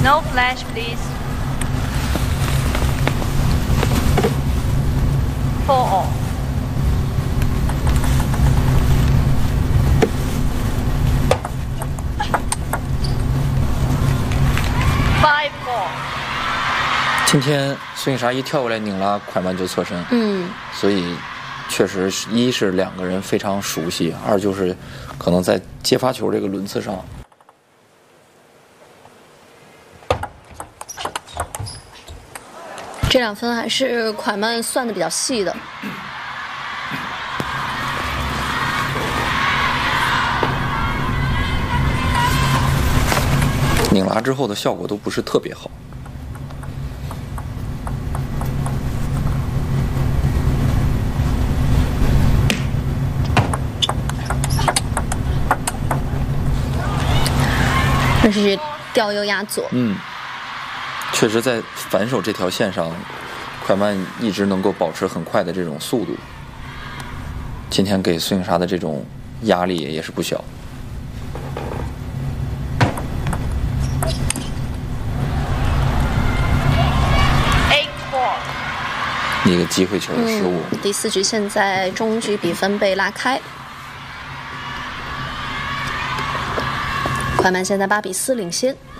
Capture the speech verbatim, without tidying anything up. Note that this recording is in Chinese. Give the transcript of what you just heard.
No flash, please. Four all. Five four. 今天孙颖莎一跳过来拧拉，快慢就侧身。 嗯， 所以确实是一是两个人非常熟悉，二就是可能在接发球这个轮次上。 这两分还是快慢算的比较细的。 拧拉之后的效果都不是特别好。 这是吊右压左。 嗯，确实在反手这条线上，快慢一直能够保持很快的这种速度。今天给孙颖莎的这种压力也是不小。一个机会球的失误、 嗯。第四局现在中局比分被拉开，快慢现在八比四领先。